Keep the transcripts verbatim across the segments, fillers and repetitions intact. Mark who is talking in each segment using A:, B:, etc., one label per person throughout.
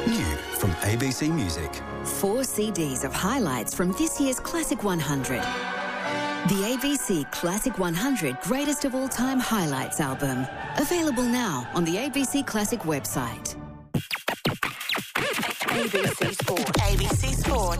A: New from A B C Music.
B: Four C Ds of highlights from this year's Classic one hundred. The A B C Classic one hundred Greatest of All Time Highlights album. Available now on the A B C Classic website.
C: A B C Sport. A B C Sport.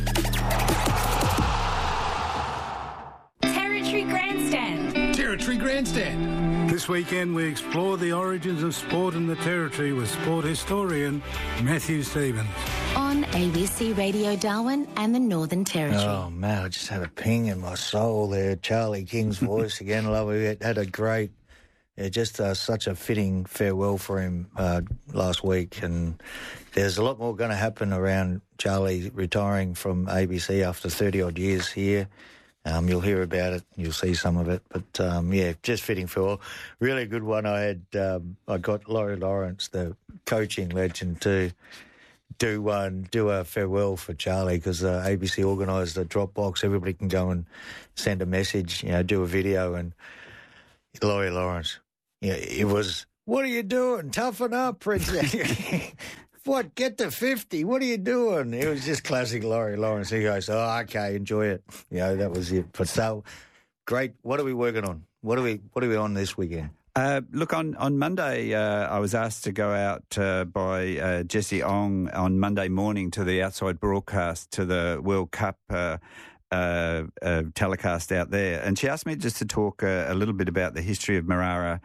D: Territory Grandstand.
E: Territory Grandstand.
F: This weekend we explore the origins of sport in the Territory with sport historian Matthew Stevens.
G: On A B C Radio Darwin and the Northern Territory.
H: Oh, man, I just had a ping in my soul there. Charlie King's voice again. Love it. Had a great, yeah, just uh, such a fitting farewell for him uh, last week. And there's a lot more going to happen around Charlie retiring from A B C after thirty-odd years here. Um, you'll hear about it. You'll see some of it. But, um, yeah, just fitting for really good one. I had, um, I got Laurie Lawrence, the coaching legend, to do one, do a farewell for Charlie because uh, A B C organised a Dropbox. Everybody can go and send a message, you know, do a video. And Laurie Lawrence, yeah, it was, what are you doing? Toughen up, Princess. What, get to fifty? What are you doing? It was just classic Laurie Lawrence. He goes, oh, okay, enjoy it. You know, that was it. But so, great. What are we working on? What are we What are we on this weekend?
I: Uh, look, on, on Monday, uh, I was asked to go out uh, by uh, Jessie Ong on Monday morning to the outside broadcast to the World Cup uh, uh, uh, telecast out there. And she asked me just to talk uh, a little bit about the history of Marara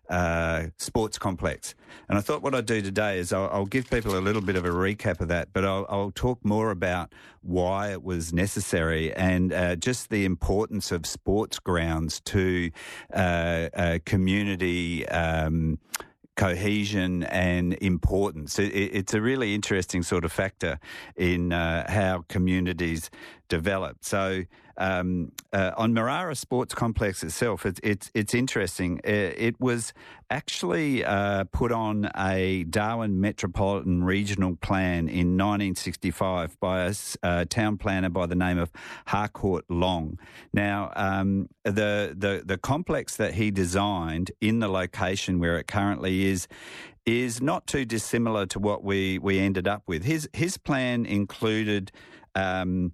I: Uh, sports complex. And I thought what I'd do today is I'll, I'll give people a little bit of a recap of that, but I'll, I'll talk more about why it was necessary and uh, just the importance of sports grounds to uh, uh, community um, cohesion and importance. It, it, it's a really interesting sort of factor in uh, how communities develop. So um, uh, on Marara Sports Complex itself, it's it's, it's interesting. It, it was actually uh, put on a Darwin Metropolitan Regional Plan in nineteen sixty-five by a uh, town planner by the name of Harcourt Long. Now, um, the, the, the complex that he designed in the location where it currently is is not too dissimilar to what we, we ended up with. His, his plan included Um,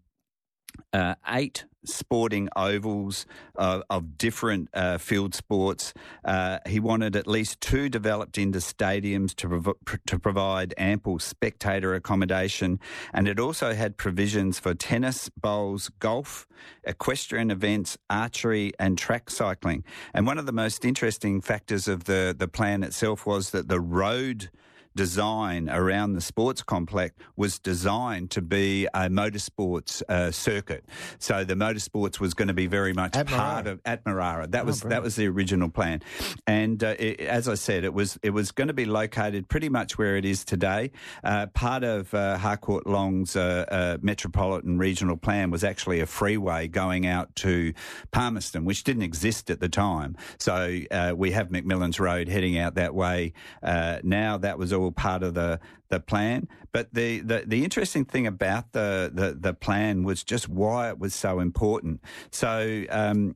I: Uh, eight sporting ovals uh, of different uh, field sports. Uh, he wanted at least two developed into stadiums to, prov- to provide ample spectator accommodation, and it also had provisions for tennis, bowls, golf, equestrian events, archery and track cycling. And one of the most interesting factors of the, the plan itself was that the road design around the sports complex was designed to be a motorsports uh, circuit. So the motorsports was going to be very much
H: At
I: part
H: Marara.
I: of at Marara. That
H: Oh,
I: was
H: brilliant.
I: that was the original plan, and uh, it, as I said, it was it was going to be located pretty much where it is today. Uh, part of uh, Harcourt Long's uh, uh, metropolitan regional plan was actually a freeway going out to Palmerston, which didn't exist at the time. So uh, we have McMillan's Road heading out that way uh, now. That was all part of the, the plan. But the, the, the interesting thing about the, the, the plan was just why it was so important. So um,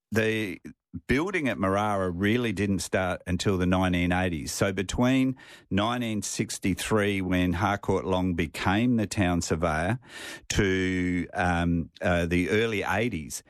I: the building at Marara really didn't start until the nineteen eighties. So between nineteen sixty-three, when Harcourt Long became the town surveyor, to um, uh, the early eighties,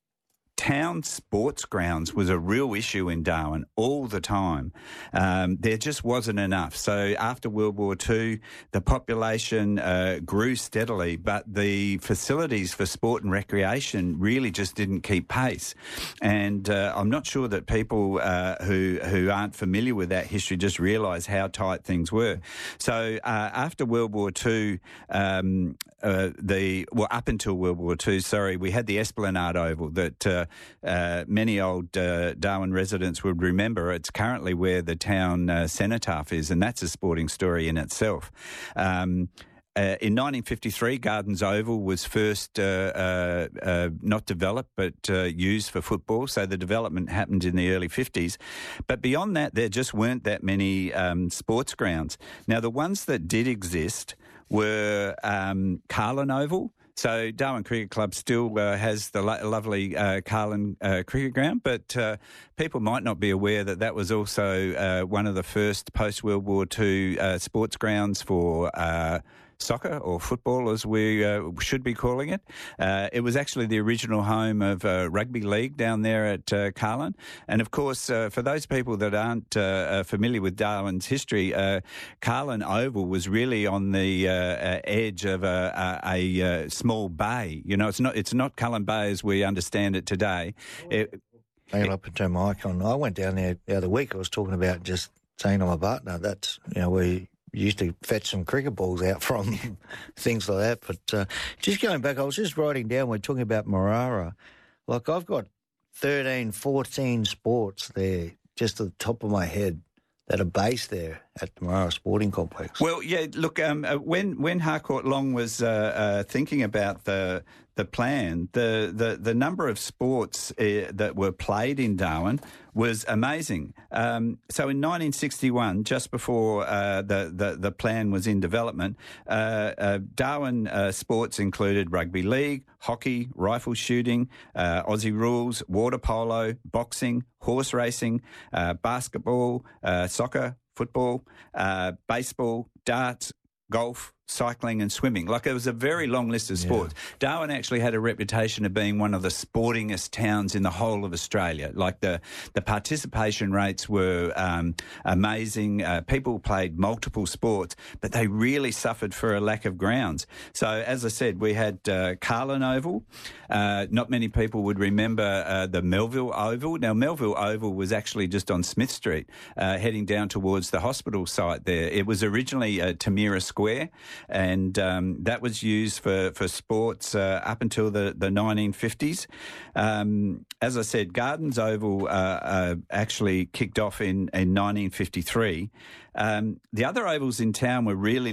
I: town sports grounds was a real issue in Darwin all the time. Um, there just wasn't enough. So after World War Two, the population uh, grew steadily, but the facilities for sport and recreation really just didn't keep pace. And uh, I'm not sure that people uh, who who aren't familiar with that history just realise how tight things were. So uh, after World War Two, um, uh, the well up until World War Two, sorry, we had the Esplanade Oval that uh, uh, many old uh, Darwin residents would remember. It's currently where the town uh, cenotaph is, and that's a sporting story in itself. Um, Uh, in nineteen fifty-three, Gardens Oval was first uh, uh, uh, not developed but uh, used for football, so the development happened in the early fifties. But beyond that, there just weren't that many um, sports grounds. Now, the ones that did exist were um, Carlin Oval. So Darwin Cricket Club still uh, has the lo- lovely uh, Carlin uh, Cricket Ground, but uh, people might not be aware that that was also uh, one of the first post-World War Two uh, sports grounds for uh, soccer or football, as we uh, should be calling it. Uh, it was actually the original home of uh, rugby league down there at uh, Carlin. And, of course, uh, for those people that aren't uh, familiar with Darwin's history, uh, Carlin Oval was really on the uh, uh, edge of a, a, a, a small bay. You know, it's not it's not Cullen Bay as we understand it today. It,
H: Hang up and turn my icon. I went down there the other week. I was talking about just saying to my partner, that's, you know, we used to fetch some cricket balls out from, things like that. But uh, just going back, I was just writing down, we're talking about Marara. Like, I've got thirteen, fourteen sports there, just at the top of my head, that are based there at the Marara Sporting Complex.
I: Well, yeah, look, um, uh, when when Harcourt Long was uh, uh, thinking about the the plan, the, the, the number of sports uh, that were played in Darwin was amazing. Um, so in nineteen sixty-one, just before uh, the, the, the plan was in development, uh, uh, Darwin uh, sports included rugby league, hockey, rifle shooting, uh, Aussie rules, water polo, boxing, horse racing, uh, basketball, uh, soccer, football, uh, baseball, darts, golf, cycling and swimming. Like, it was a very long list of sports. Yeah. Darwin actually had a reputation of being one of the sportingest towns in the whole of Australia. Like, the, the participation rates were um, amazing. Uh, people played multiple sports, but they really suffered for a lack of grounds. So, as I said, we had uh, Carlin Oval. Uh, not many people would remember uh, the Melville Oval. Now, Melville Oval was actually just on Smith Street, uh, heading down towards the hospital site there. It was originally uh, Tamira Square, and um, that was used for, for sports uh, up until the, the nineteen fifties. Um, as I said, Gardens Oval uh, uh, actually kicked off in, in nineteen fifty-three. Um, the other ovals in town were really